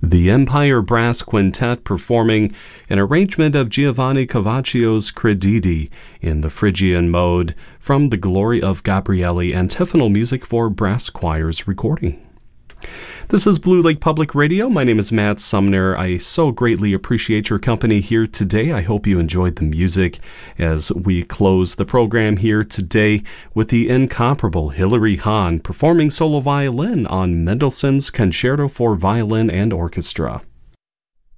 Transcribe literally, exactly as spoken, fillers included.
The Empire Brass Quintet performing an arrangement of Giovanni Cavaccio's Credidi in the Phrygian mode from the Glory of Gabriele Antiphonal Music for Brass Choirs recording. This is Blue Lake Public Radio. My name is Matt Sumner. I so greatly appreciate your company here today. I hope you enjoyed the music as we close the program here today with the incomparable Hilary Hahn performing solo violin on Mendelssohn's Concerto for Violin and Orchestra.